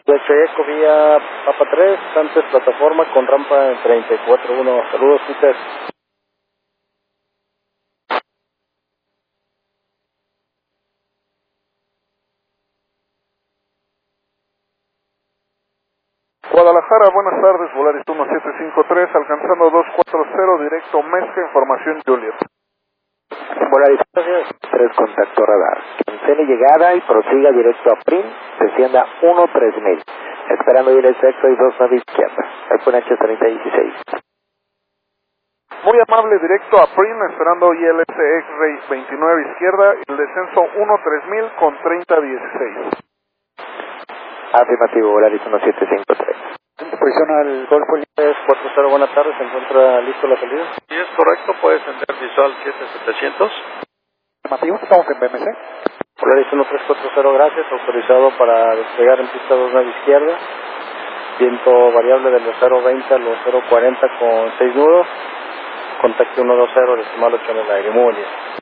Eco vía Papa 3, antes plataforma con rampa en 34-1. Saludos, Peter. Guadalajara, buenas tardes, Volaris 1753, alcanzando 240, directo Mezca, información Juliet. Volaris 3, contacto radar. Cancele llegada y prosiga directo a Prim, descienda 13000. Esperando ir sexto y 29 izquierda. F1 H3016. Muy amable, directo a Prim, esperando ILS X-Ray 29 izquierda, el descenso 13000 con 3016. Afirmativo, Volaris 1753. Posición al Golfo 40, buenas tardes, ¿se encuentra listo la salida? Sí, es correcto, puede encender visual 7700. Afirmativo, estamos en BMC. Volaris 1340, gracias, autorizado para despegar en pista 29 izquierda. Viento variable de los 0.20 a los 0.40 con 6 nudos. Contacto 120, decimal 8 en el aire, muy bien.